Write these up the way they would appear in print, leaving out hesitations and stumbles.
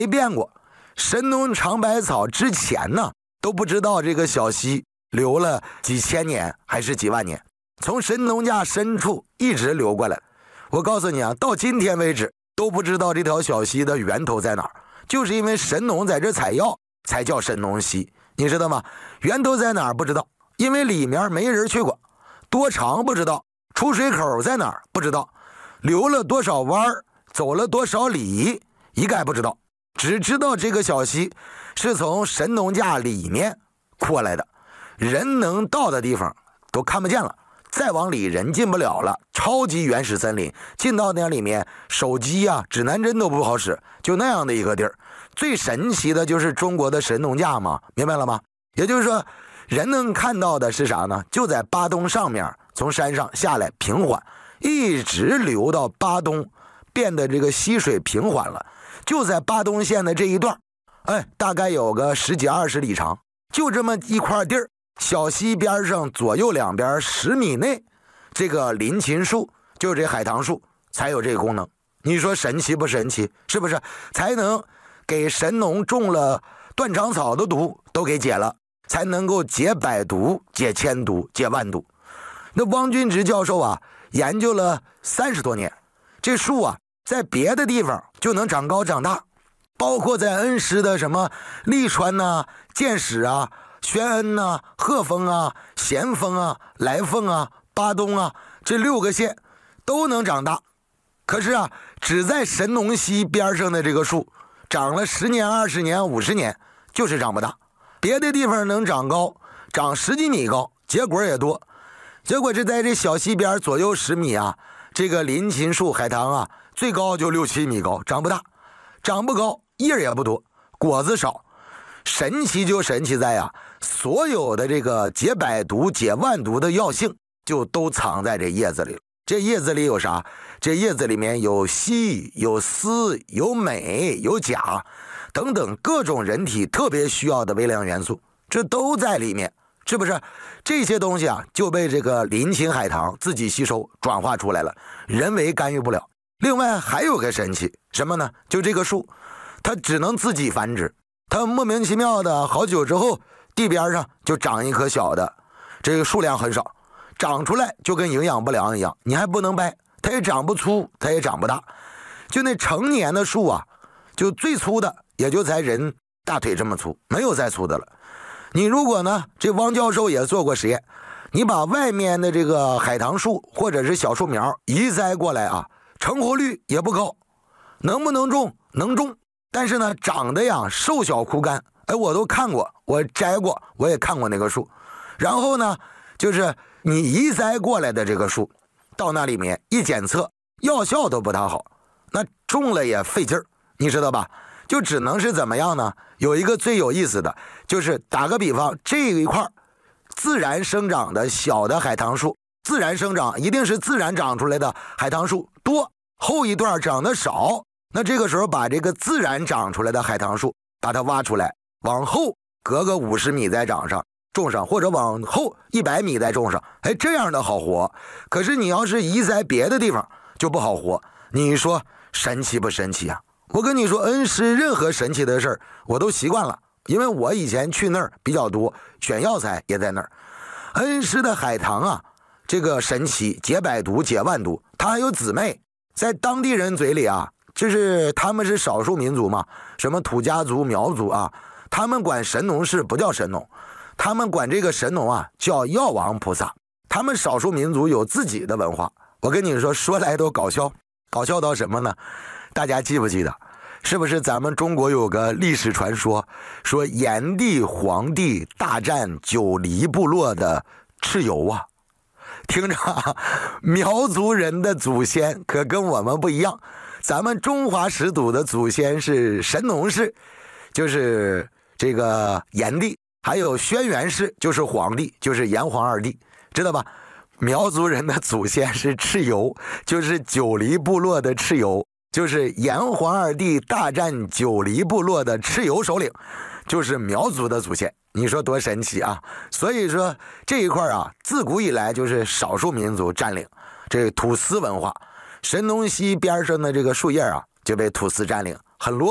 没变过。神农尝百草之前呢，都不知道这个小溪流了几千年还是几万年，从神农架深处一直流过来。我告诉你啊，到今天为止都不知道这条小溪的源头在哪儿，就是因为神农在这采药才叫神农溪，你知道吗？源头在哪儿不知道，因为里面没人去过。多长不知道，出水口在哪儿不知道，流了多少弯，走了多少里一概不知道，只知道这个小溪是从神农架里面过来的，人能到的地方都看不见了，再往里人进不了了，超级原始森林，进到那里面手机啊指南针都不好使，就那样的一个地儿。最神奇的就是中国的神农架嘛，明白了吗？也就是说人能看到的是啥呢？就在巴东上面，从山上下来平缓，一直流到巴东，变得这个溪水平缓了，就在巴东县的这一段，大概有个10几20里长，就这么一块地儿，小溪边上左右两边10米内，这个林檎树，就这海棠树才有这个功能。你说神奇不神奇？是不是？才能给神农种了断肠草的毒都给解了，才能够解百毒、解千毒、解万毒。那汪君直教授啊，研究了30多年，这树啊，在别的地方就能长高长大，包括在恩施的什么利川呐、建始啊、宣恩呐、鹤峰啊、咸丰啊、来凤啊、巴东啊，这6个县都能长大。可是啊，只在神农溪边上的这个树，长了10年、20年、50年，就是长不大。别的地方能长高，长10几米高，结果也多。结果是在这小溪边左右10米啊，这个林檎树、海棠啊，最高就6、7米高，长不大，长不高，叶也不多，果子少。神奇就神奇在啊，所有的这个解百毒、解万毒的药性，就都藏在这叶子里。这叶子里有啥？这叶子里面有硒、有锶、有镁、有钾等等各种人体特别需要的微量元素，这都在里面，是不是？这些东西啊，就被这个林檎海棠自己吸收转化出来了，人为干预不了。另外还有个神奇什么呢？就这个树，它只能自己繁殖，它莫名其妙的好久之后，地边上就长一棵小的，这个数量很少，长出来就跟营养不良一样，你还不能掰，它也长不粗，它也长不大。就那成年的树啊，就最粗的也就才人大腿这么粗，没有再粗的了。你如果呢，这汪教授也做过实验，你把外面的这个海棠树或者是小树苗移栽过来啊，成活率也不高。能不能种？能种，但是呢，长得呀瘦小枯干。我都看过，我摘过，我也看过那个树。然后呢，就是你移栽过来的这个树，到那里面一检测，药效都不大好，那种了也费劲儿，你知道吧？就只能是怎么样呢？有一个最有意思的，就是打个比方，这一块自然生长的小的海棠树，自然生长一定是自然长出来的海棠树多，后一段长得少，那这个时候把这个自然长出来的海棠树把它挖出来，往后隔个50米再长上种上，或者往后100米再种上，这样的好活。可是你要是移栽别的地方就不好活，你说神奇不神奇啊？我跟你说，恩施任何神奇的事儿我都习惯了，因为我以前去那儿比较多，选药材也在那儿。恩施的海棠啊，这个神奇，解百毒解万毒，它还有姊妹，在当地人嘴里啊，就是他们是少数民族嘛，什么土家族、苗族啊，他们管神农氏不叫神农，他们管这个神农啊叫药王菩萨。他们少数民族有自己的文化，我跟你说，说来都搞笑，搞笑到什么呢？大家记不记得，是不是咱们中国有个历史传说，说炎帝黄帝大战九黎部落的蚩尤啊？听着，苗族人的祖先可跟我们不一样，咱们中华始祖的祖先是神农氏，就是这个炎帝，还有轩辕氏，就是黄帝，就是炎黄二帝，知道吧？苗族人的祖先是蚩尤，就是九黎部落的蚩尤，就是炎黄二帝大战九黎部落的蚩尤首领，就是苗族的祖先。你说多神奇啊！所以说这一块啊，自古以来就是少数民族占领，这个土司文化。神农溪边上的这个树叶啊，就被土司占领，很落后，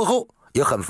也很